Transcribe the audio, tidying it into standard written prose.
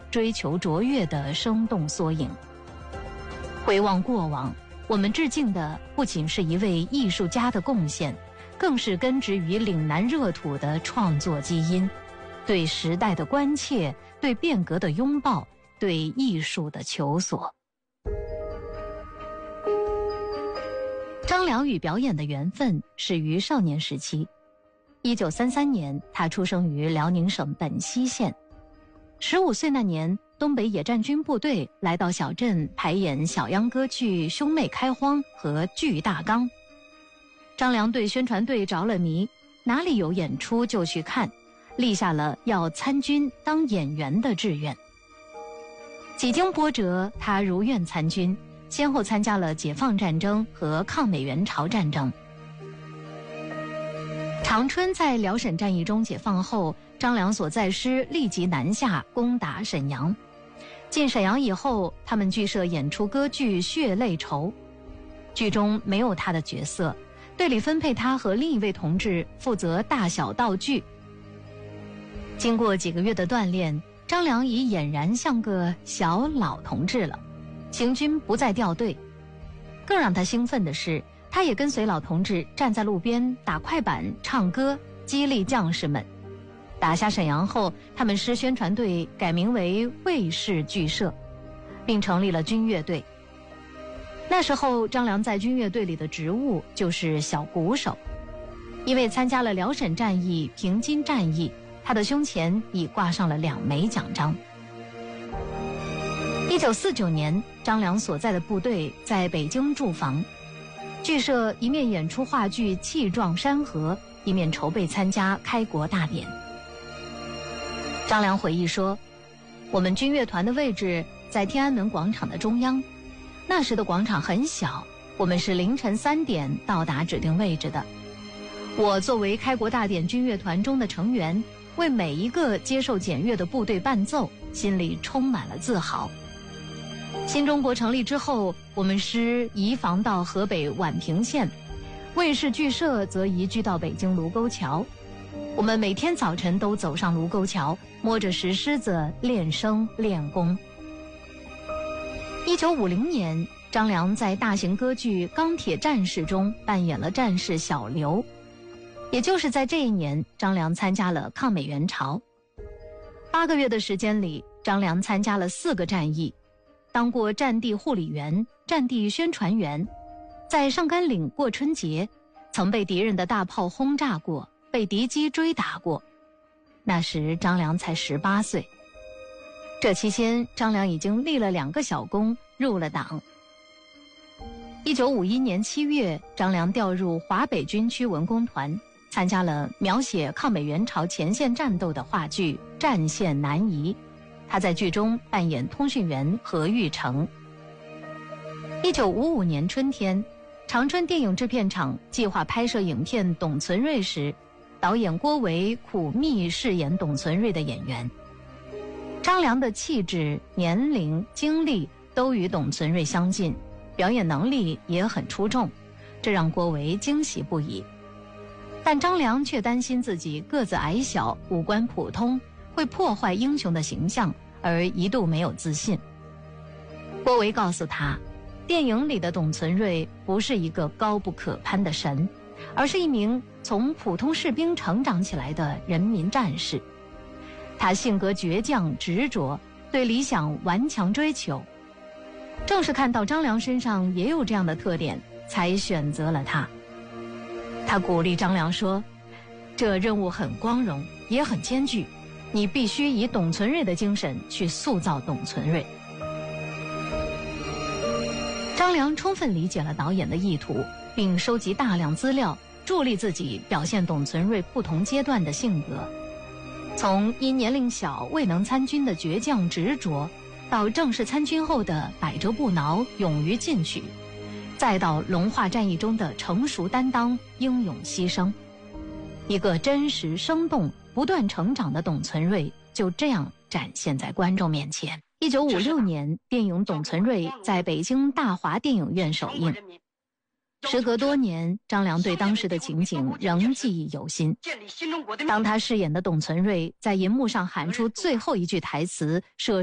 追求卓越的生动缩影。回望过往，我们致敬的不仅是一位艺术家的贡献，更是根植于岭南热土的创作基因，对时代的关切，对变革的拥抱，对艺术的求索。张良与表演的缘分始于少年时期。1933年，他出生于辽宁省本溪县。15岁那年，东北野战军部队来到小镇排演小秧歌剧《兄妹开荒》和《巨大纲》。张良对宣传队着了迷，哪里有演出就去看，立下了要参军当演员的志愿。几经波折，他如愿参军，先后参加了解放战争和抗美援朝战争。长春在辽沈战役中解放后，张良所在师立即南下攻打沈阳。进沈阳以后，他们剧社演出歌剧《血泪愁》，剧中没有他的角色，队里分配他和另一位同志负责大小道具。经过几个月的锻炼，张良已俨然像个小老同志了，行军不再掉队。更让他兴奋的是，他也跟随老同志站在路边打快板唱歌，激励将士们。打下沈阳后，他们师宣传队改名为卫士剧社，并成立了军乐队。那时候张良在军乐队里的职务就是小鼓手。因为参加了辽沈战役、平津战役，他的胸前已挂上了2枚奖章。1949年，张良所在的部队在北京驻防，剧社一面演出话剧《气壮山河》，一面筹备参加开国大典。张良回忆说，我们军乐团的位置在天安门广场的中央，那时的广场很小，我们是凌晨3点到达指定位置的。我作为开国大典军乐团中的成员，为每一个接受检阅的部队伴奏，心里充满了自豪。新中国成立之后，我们师移防到河北宛平县，卫士剧社则移居到北京卢沟桥。我们每天早晨都走上卢沟桥，摸着石狮子练声练功。1950年，张良在大型歌剧《钢铁战士》中扮演了战士小刘。也就是在这一年，张良参加了抗美援朝。8个月的时间里，张良参加了4个战役，当过战地护理员、战地宣传员，在上甘岭过春节，曾被敌人的大炮轰炸过，被敌机追打过。那时张良才18岁。这期间，张良已经立了2个小功，入了党。1951年7月，张良调入华北军区文工团，参加了描写抗美援朝前线战斗的话剧《战线南移》，他在剧中扮演通讯员何玉成。1955年春天，长春电影制片厂计划拍摄影片《董存瑞》时，导演郭维苦觅饰演董存瑞的演员。张良的气质、年龄、经历都与董存瑞相近，表演能力也很出众，这让郭维惊喜不已。但张良却担心自己个子矮小，五官普通，会破坏英雄的形象，而一度没有自信。郭维告诉他，电影里的董存瑞不是一个高不可攀的神，而是一名从普通士兵成长起来的人民战士。他性格倔强执着，对理想顽强追求。正是看到张良身上也有这样的特点，才选择了他。他鼓励张良说，这任务很光荣，也很艰巨，你必须以董存瑞的精神去塑造董存瑞。张良充分理解了导演的意图，并收集大量资料，助力自己表现董存瑞不同阶段的性格。从因年龄小未能参军的倔强执着，到正式参军后的百折不挠、勇于进取，再到龙化战役中的成熟担当、英勇牺牲，一个真实生动、不断成长的董存瑞就这样展现在观众面前。1956年，电影《董存瑞》在北京大华电影院首映。时隔多年，张良对当时的情景仍记忆犹新。当他饰演的董存瑞在银幕上喊出最后一句台词，